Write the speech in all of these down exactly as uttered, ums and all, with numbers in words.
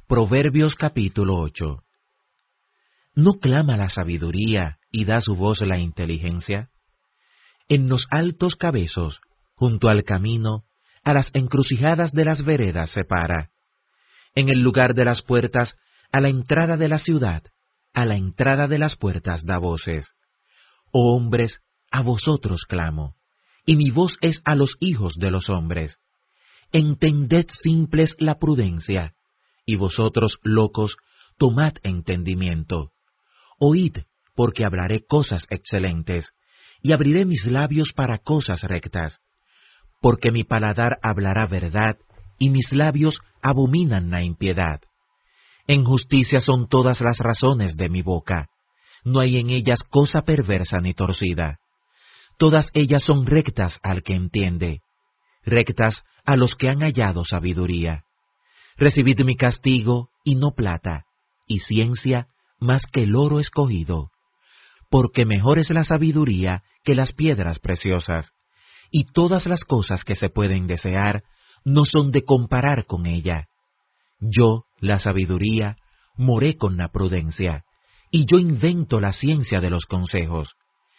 Proverbios capítulo ocho. ¿No clama la sabiduría y da su voz la inteligencia? En los altos cabezos, junto al camino, a las encrucijadas de las veredas se para. En el lugar de las puertas, a la entrada de la ciudad, a la entrada de las puertas da voces. Oh hombres, a vosotros clamo, y mi voz es a los hijos de los hombres. Entended simples la prudencia, y vosotros locos, tomad entendimiento. Oíd, porque hablaré cosas excelentes, y abriré mis labios para cosas rectas. Porque mi paladar hablará verdad, y mis labios abominan la impiedad. En justicia son todas las razones de mi boca, no hay en ellas cosa perversa ni torcida. Todas ellas son rectas al que entiende, rectas a los que han hallado sabiduría. Recibid mi castigo, y no plata, y ciencia más que el oro escogido. Porque mejor es la sabiduría que las piedras preciosas, y todas las cosas que se pueden desear no son de comparar con ella. Yo, la sabiduría, moré con la prudencia, y yo invento la ciencia de los consejos.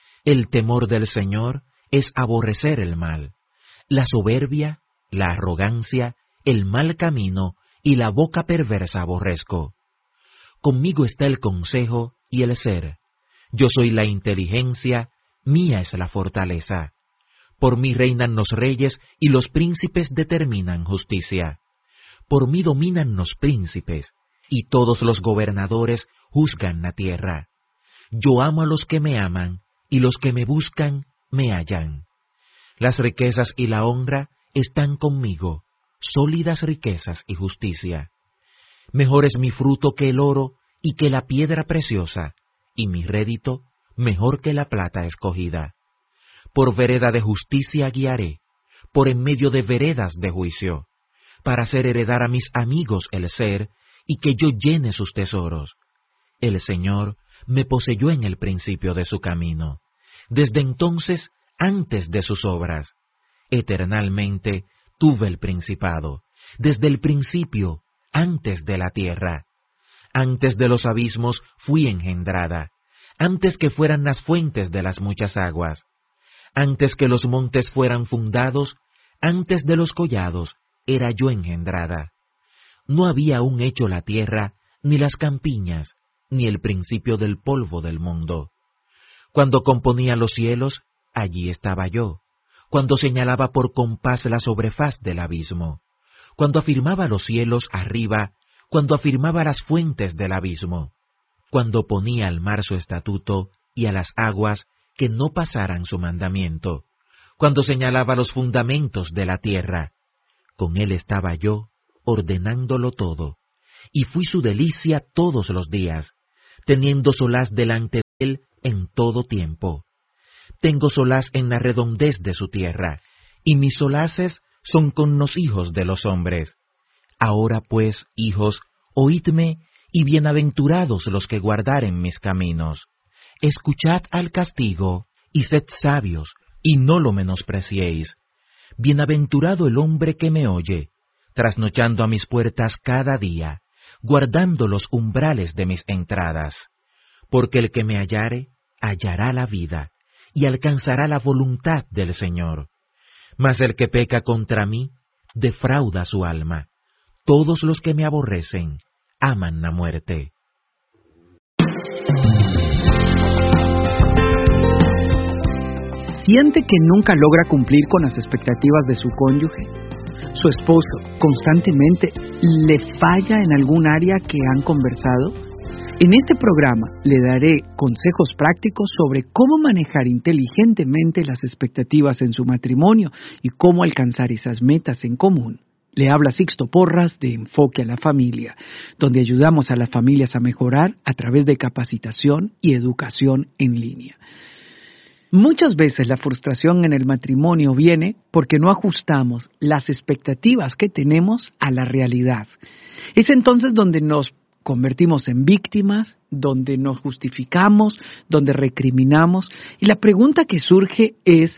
El temor del Señor es aborrecer el mal, la soberbia, la arrogancia, el mal camino y la boca perversa aborrezco. Conmigo está el consejo y el ser. Yo soy la inteligencia, mía es la fortaleza. Por mí reinan los reyes y los príncipes determinan justicia. Por mí dominan los príncipes, y todos los gobernadores juzgan la tierra. Yo amo a los que me aman, y los que me buscan me hallan. Las riquezas y la honra están conmigo, sólidas riquezas y justicia. Mejor es mi fruto que el oro y que la piedra preciosa, y mi rédito mejor que la plata escogida. Por vereda de justicia guiaré, por en medio de veredas de juicio, para hacer heredar a mis amigos el ser, y que yo llene sus tesoros. El Señor me poseyó en el principio de su camino, desde entonces antes de sus obras. Eternalmente tuve el principado, desde el principio, antes de la tierra. Antes de los abismos fui engendrada, antes que fueran las fuentes de las muchas aguas. Antes que los montes fueran fundados, antes de los collados, era yo engendrada. No había aún hecho la tierra, ni las campiñas, ni el principio del polvo del mundo. Cuando componía los cielos, allí estaba yo. Cuando señalaba por compás la sobrefaz del abismo. Cuando afirmaba los cielos arriba, cuando afirmaba las fuentes del abismo. Cuando ponía al mar su estatuto, y a las aguas que no pasaran su mandamiento. Cuando señalaba los fundamentos de la tierra. Con él estaba yo, ordenándolo todo, y fui su delicia todos los días, teniendo solaz delante de él en todo tiempo. Tengo solaz en la redondez de su tierra, y mis solaces son con los hijos de los hombres. Ahora pues, hijos, oídme, y bienaventurados los que guardaren mis caminos. Escuchad al castigo, y sed sabios, y no lo menospreciéis. Bienaventurado el hombre que me oye, trasnochando a mis puertas cada día, guardando los umbrales de mis entradas. Porque el que me hallare, hallará la vida, y alcanzará la voluntad del Señor. Mas el que peca contra mí, defrauda su alma. Todos los que me aborrecen, aman la muerte. Siente que nunca logra cumplir con las expectativas de su cónyuge. Su esposo constantemente le falla en algún área que han conversado. En este programa le daré consejos prácticos sobre cómo manejar inteligentemente las expectativas en su matrimonio y cómo alcanzar esas metas en común. Le habla Sixto Porras de Enfoque a la Familia, donde ayudamos a las familias a mejorar a través de capacitación y educación en línea. Muchas veces la frustración en el matrimonio viene porque no ajustamos las expectativas que tenemos a la realidad. Es entonces donde nos convertimos en víctimas, donde nos justificamos, donde recriminamos. Y la pregunta que surge es,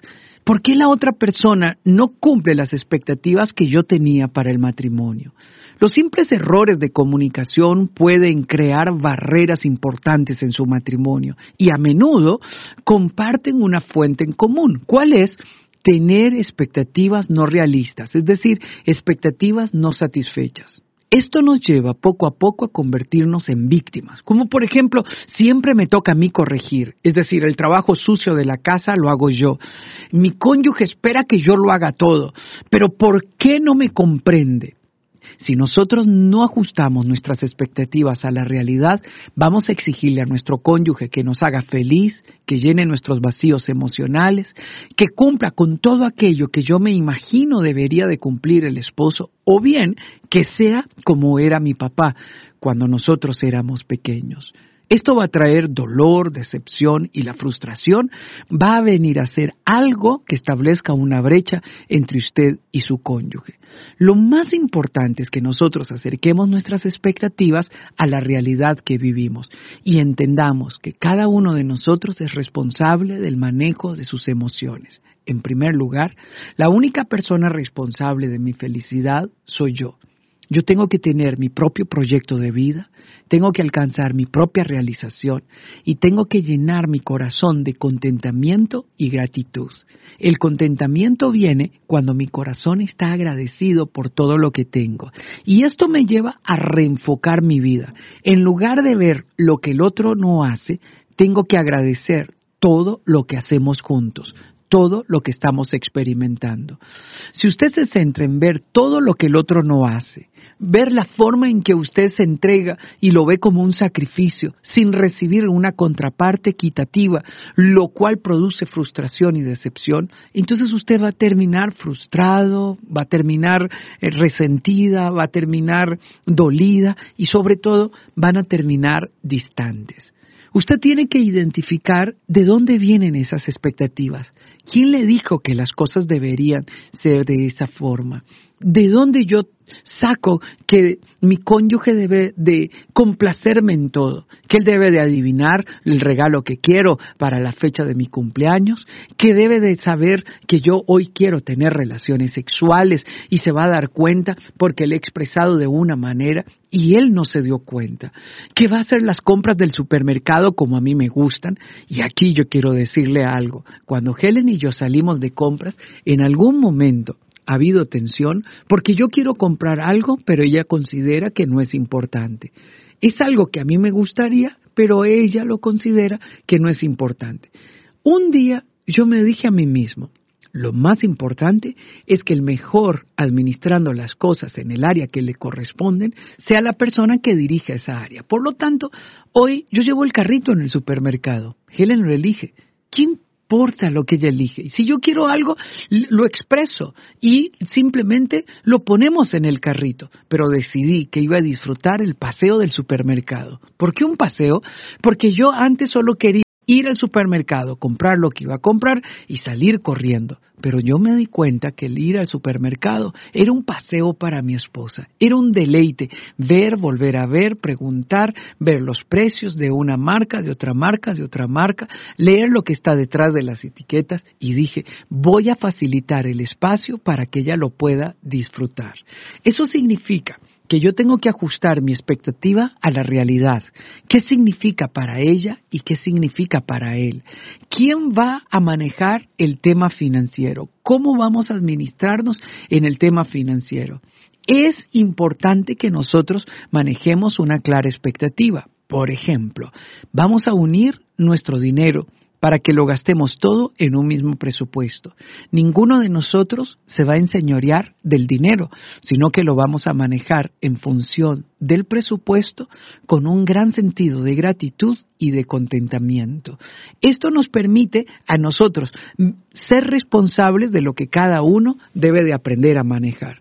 ¿Por qué la otra persona no cumple las expectativas que yo tenía para el matrimonio? Los simples errores de comunicación pueden crear barreras importantes en su matrimonio y a menudo comparten una fuente en común. ¿Cuál es? Tener expectativas no realistas, es decir, expectativas no satisfechas. Esto nos lleva poco a poco a convertirnos en víctimas, como por ejemplo, siempre me toca a mí corregir, es decir, el trabajo sucio de la casa lo hago yo. Mi cónyuge espera que yo lo haga todo, pero ¿por qué no me comprende? Si nosotros no ajustamos nuestras expectativas a la realidad, vamos a exigirle a nuestro cónyuge que nos haga feliz, que llene nuestros vacíos emocionales, que cumpla con todo aquello que yo me imagino debería de cumplir el esposo, o bien que sea como era mi papá cuando nosotros éramos pequeños. Esto va a traer dolor, decepción y la frustración va a venir a ser algo que establezca una brecha entre usted y su cónyuge. Lo más importante es que nosotros acerquemos nuestras expectativas a la realidad que vivimos y entendamos que cada uno de nosotros es responsable del manejo de sus emociones. En primer lugar, la única persona responsable de mi felicidad soy yo. Yo tengo que tener mi propio proyecto de vida, tengo que alcanzar mi propia realización y tengo que llenar mi corazón de contentamiento y gratitud. El contentamiento viene cuando mi corazón está agradecido por todo lo que tengo. Y esto me lleva a reenfocar mi vida. En lugar de ver lo que el otro no hace, tengo que agradecer todo lo que hacemos juntos, todo lo que estamos experimentando. Si usted se centra en ver todo lo que el otro no hace, ver la forma en que usted se entrega y lo ve como un sacrificio, sin recibir una contraparte equitativa, lo cual produce frustración y decepción, entonces usted va a terminar frustrado, va a terminar eh, resentida, va a terminar dolida y sobre todo van a terminar distantes. Usted tiene que identificar de dónde vienen esas expectativas. ¿Quién le dijo que las cosas deberían ser de esa forma? ¿De dónde yo saco que mi cónyuge debe de complacerme en todo? ¿Que él debe de adivinar el regalo que quiero para la fecha de mi cumpleaños? ¿Que debe de saber que yo hoy quiero tener relaciones sexuales y se va a dar cuenta porque le he expresado de una manera y él no se dio cuenta? ¿Que va a hacer las compras del supermercado como a mí me gustan? Y aquí yo quiero decirle algo. Cuando Helen y yo salimos de compras, en algún momento ha habido tensión porque yo quiero comprar algo, pero ella considera que no es importante. Es algo que a mí me gustaría, pero ella lo considera que no es importante. Un día yo me dije a mí mismo, lo más importante es que el mejor administrando las cosas en el área que le corresponden sea la persona que dirige esa área. Por lo tanto, hoy yo llevo el carrito en el supermercado. Helen lo elige. ¿Quién importa lo que ella elige? Y si yo quiero algo, lo expreso y simplemente lo ponemos en el carrito. Pero decidí que iba a disfrutar el paseo del supermercado. ¿Por qué un paseo? Porque yo antes solo quería ir al supermercado, comprar lo que iba a comprar y salir corriendo. Pero yo me di cuenta que el ir al supermercado era un paseo para mi esposa. Era un deleite ver, volver a ver, preguntar, ver los precios de una marca, de otra marca, de otra marca, leer lo que está detrás de las etiquetas y dije, voy a facilitar el espacio para que ella lo pueda disfrutar. Eso significa que yo tengo que ajustar mi expectativa a la realidad. ¿Qué significa para ella y qué significa para él? ¿Quién va a manejar el tema financiero? ¿Cómo vamos a administrarnos en el tema financiero? Es importante que nosotros manejemos una clara expectativa. Por ejemplo, vamos a unir nuestro dinero para que lo gastemos todo en un mismo presupuesto. Ninguno de nosotros se va a enseñorear del dinero, sino que lo vamos a manejar en función del presupuesto con un gran sentido de gratitud y de contentamiento. Esto nos permite a nosotros ser responsables de lo que cada uno debe de aprender a manejar.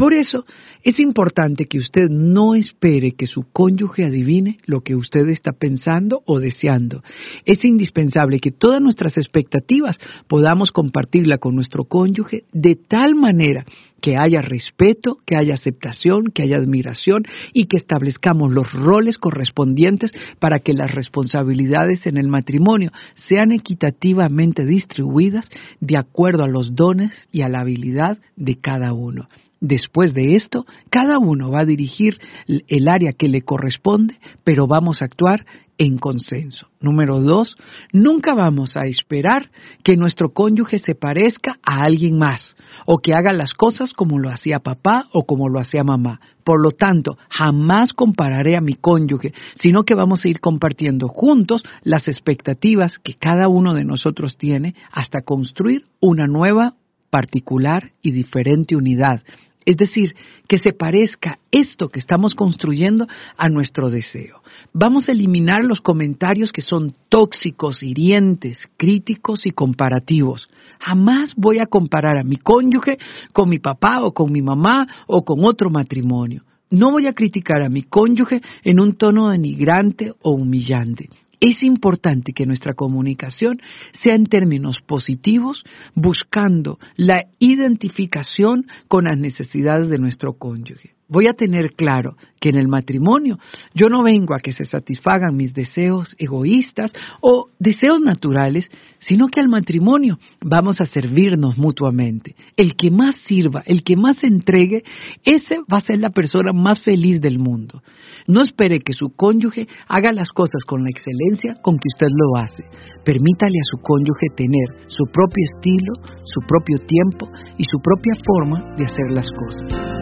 Por eso es importante que usted no espere que su cónyuge adivine lo que usted está pensando o deseando. Es indispensable que todas nuestras expectativas podamos compartirla con nuestro cónyuge de tal manera que haya respeto, que haya aceptación, que haya admiración y que establezcamos los roles correspondientes para que las responsabilidades en el matrimonio sean equitativamente distribuidas de acuerdo a los dones y a la habilidad de cada uno. Después de esto, cada uno va a dirigir el área que le corresponde, pero vamos a actuar en consenso. Número dos, nunca vamos a esperar que nuestro cónyuge se parezca a alguien más o que haga las cosas como lo hacía papá o como lo hacía mamá. Por lo tanto, jamás compararé a mi cónyuge, sino que vamos a ir compartiendo juntos las expectativas que cada uno de nosotros tiene hasta construir una nueva, particular y diferente unidad. Es decir, que se parezca esto que estamos construyendo a nuestro deseo. Vamos a eliminar los comentarios que son tóxicos, hirientes, críticos y comparativos. Jamás voy a comparar a mi cónyuge con mi papá o con mi mamá o con otro matrimonio. No voy a criticar a mi cónyuge en un tono denigrante o humillante. Es importante que nuestra comunicación sea en términos positivos, buscando la identificación con las necesidades de nuestro cónyuge. Voy a tener claro que en el matrimonio yo no vengo a que se satisfagan mis deseos egoístas o deseos naturales, sino que al matrimonio vamos a servirnos mutuamente. El que más sirva, el que más entregue, ese va a ser la persona más feliz del mundo. No espere que su cónyuge haga las cosas con la excelencia con que usted lo hace. Permítale a su cónyuge tener su propio estilo, su propio tiempo y su propia forma de hacer las cosas.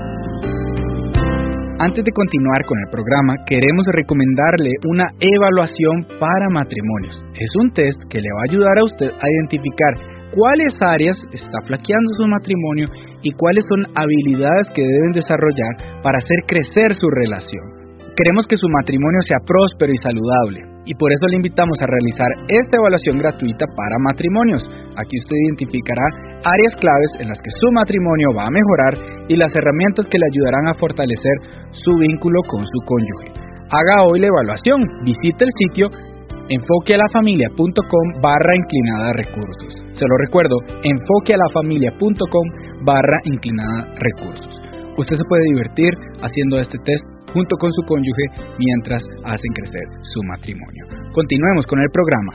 Antes de continuar con el programa, queremos recomendarle una evaluación para matrimonios. Es un test que le va a ayudar a usted a identificar cuáles áreas está flaqueando su matrimonio y cuáles son habilidades que deben desarrollar para hacer crecer su relación. Queremos que su matrimonio sea próspero y saludable, y por eso le invitamos a realizar esta evaluación gratuita para matrimonios. Aquí usted identificará áreas claves en las que su matrimonio va a mejorar y las herramientas que le ayudarán a fortalecer su vínculo con su cónyuge. Haga hoy la evaluación. Visite el sitio enfoquealafamilia.com barra inclinada recursos. Se lo recuerdo, enfoquealafamilia.com barra inclinada recursos. Usted se puede divertir haciendo este test junto con su cónyuge mientras hacen crecer su matrimonio. Continuemos con el programa.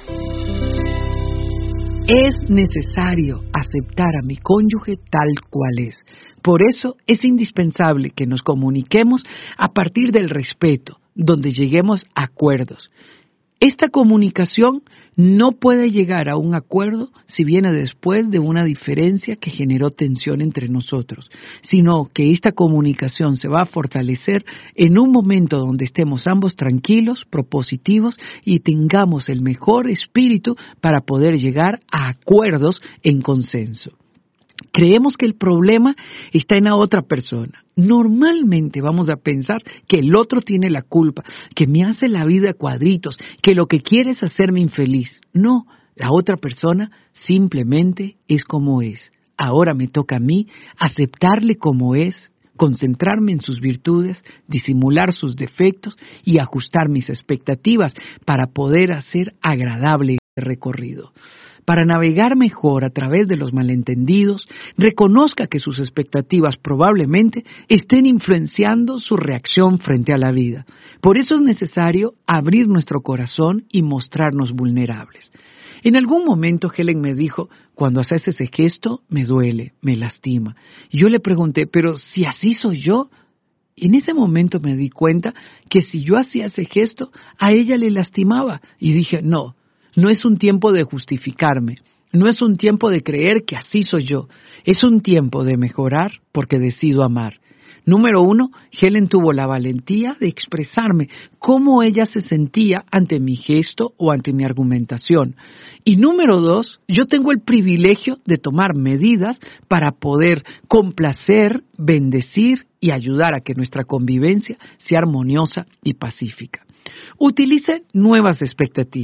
Es necesario aceptar a mi cónyuge tal cual es. Por eso es indispensable que nos comuniquemos a partir del respeto, donde lleguemos a acuerdos. Esta comunicación no puede llegar a un acuerdo si viene después de una diferencia que generó tensión entre nosotros, sino que esta comunicación se va a fortalecer en un momento donde estemos ambos tranquilos, propositivos y tengamos el mejor espíritu para poder llegar a acuerdos en consenso. Creemos que el problema está en la otra persona. Normalmente vamos a pensar que el otro tiene la culpa, que me hace la vida a cuadritos, que lo que quiere es hacerme infeliz. No, la otra persona simplemente es como es. Ahora me toca a mí aceptarle como es, concentrarme en sus virtudes, disimular sus defectos y ajustar mis expectativas para poder hacer agradable el recorrido. Para navegar mejor a través de los malentendidos, reconozca que sus expectativas probablemente estén influenciando su reacción frente a la vida. Por eso es necesario abrir nuestro corazón y mostrarnos vulnerables. En algún momento Helen me dijo, cuando haces ese gesto me duele, me lastima. Y yo le pregunté, pero si así soy yo. En ese momento me di cuenta que si yo hacía ese gesto, a ella le lastimaba. Y dije, no. No es un tiempo de justificarme, no es un tiempo de creer que así soy yo, es un tiempo de mejorar porque decido amar. Número uno, Helen tuvo la valentía de expresarme cómo ella se sentía ante mi gesto o ante mi argumentación. Y número dos, yo tengo el privilegio de tomar medidas para poder complacer, bendecir y ayudar a que nuestra convivencia sea armoniosa y pacífica. Utilice nuevas expectativas.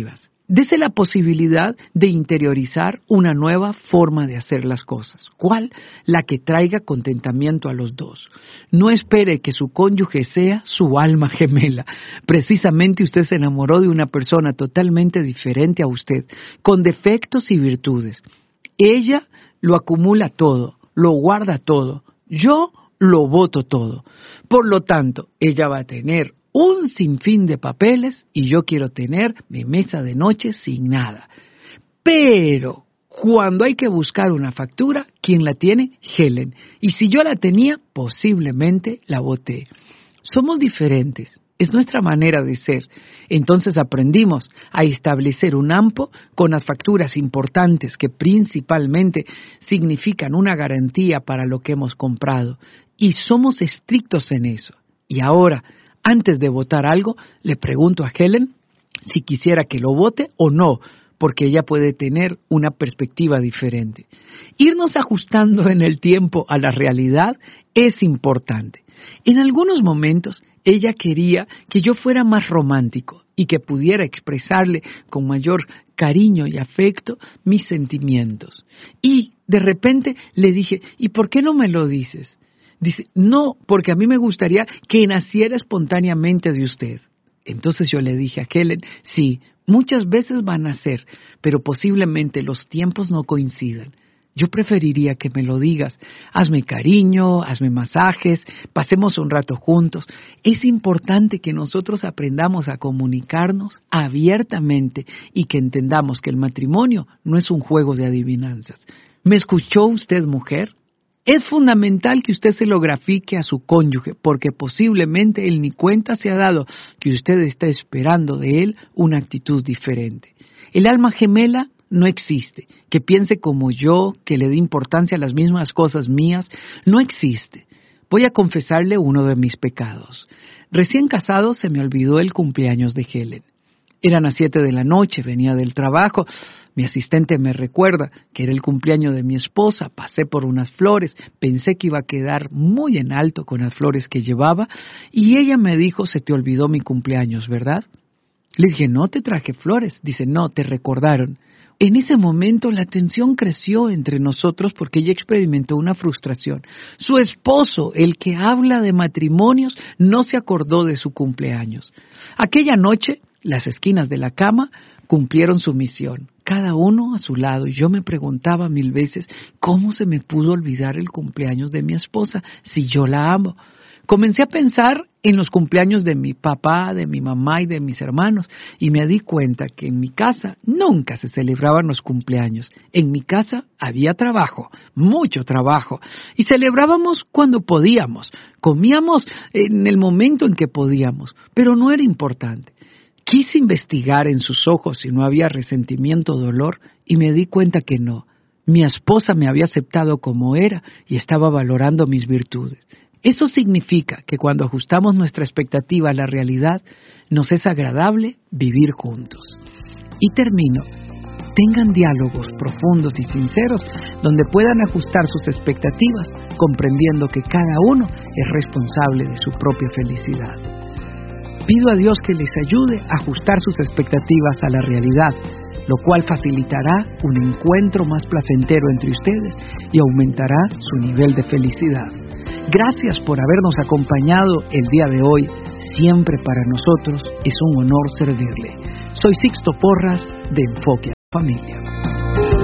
Dese la posibilidad de interiorizar una nueva forma de hacer las cosas. ¿Cuál? La que traiga contentamiento a los dos. No espere que su cónyuge sea su alma gemela. Precisamente usted se enamoró de una persona totalmente diferente a usted, con defectos y virtudes. Ella lo acumula todo, lo guarda todo. Yo lo boto todo. Por lo tanto, ella va a tener un sinfín de papeles y yo quiero tener mi mesa de noche sin nada. Pero cuando hay que buscar una factura, ¿quién la tiene? Helen. Y si yo la tenía, posiblemente la boté. Somos diferentes. Es nuestra manera de ser. Entonces aprendimos a establecer un AMPO con las facturas importantes que principalmente significan una garantía para lo que hemos comprado. Y somos estrictos en eso. Y ahora, antes de votar algo, le pregunto a Helen si quisiera que lo vote o no, porque ella puede tener una perspectiva diferente. Irnos ajustando en el tiempo a la realidad es importante. En algunos momentos, ella quería que yo fuera más romántico y que pudiera expresarle con mayor cariño y afecto mis sentimientos. Y de repente le dije, ¿y por qué no me lo dices? Dice, no, porque a mí me gustaría que naciera espontáneamente de usted. Entonces yo le dije a Helen, sí, muchas veces van a nacer, pero posiblemente los tiempos no coincidan. Yo preferiría que me lo digas. Hazme cariño, hazme masajes, pasemos un rato juntos. Es importante que nosotros aprendamos a comunicarnos abiertamente y que entendamos que el matrimonio no es un juego de adivinanzas. ¿Me escuchó usted, mujer? Es fundamental que usted se lo grafique a su cónyuge, porque posiblemente él ni cuenta se ha dado que usted está esperando de él una actitud diferente. El alma gemela no existe. Que piense como yo, que le dé importancia a las mismas cosas mías, no existe. Voy a confesarle uno de mis pecados. Recién casado se me olvidó el cumpleaños de Helen. Eran las siete de la noche, venía del trabajo. Mi asistente me recuerda que era el cumpleaños de mi esposa. Pasé por unas flores, pensé que iba a quedar muy en alto con las flores que llevaba y ella me dijo, se te olvidó mi cumpleaños, ¿verdad? Le dije, no te traje flores. Dice, no, te recordaron. En ese momento la tensión creció entre nosotros porque ella experimentó una frustración. Su esposo, el que habla de matrimonios, no se acordó de su cumpleaños. Aquella noche, las esquinas de la cama cumplieron su misión, cada uno a su lado, y yo me preguntaba mil veces cómo se me pudo olvidar el cumpleaños de mi esposa si yo la amo. Comencé a pensar en los cumpleaños de mi papá, de mi mamá y de mis hermanos, y me di cuenta que en mi casa nunca se celebraban los cumpleaños. En mi casa había trabajo, mucho trabajo, y celebrábamos cuando podíamos, comíamos en el momento en que podíamos, pero no era importante. Quise investigar en sus ojos si no había resentimiento o dolor, y me di cuenta que no. Mi esposa me había aceptado como era y estaba valorando mis virtudes. Eso significa que cuando ajustamos nuestra expectativa a la realidad, nos es agradable vivir juntos. Y termino. Tengan diálogos profundos y sinceros donde puedan ajustar sus expectativas, comprendiendo que cada uno es responsable de su propia felicidad. Pido a Dios que les ayude a ajustar sus expectativas a la realidad, lo cual facilitará un encuentro más placentero entre ustedes y aumentará su nivel de felicidad. Gracias por habernos acompañado el día de hoy. Siempre para nosotros es un honor servirle. Soy Sixto Porras de Enfoque a la Familia.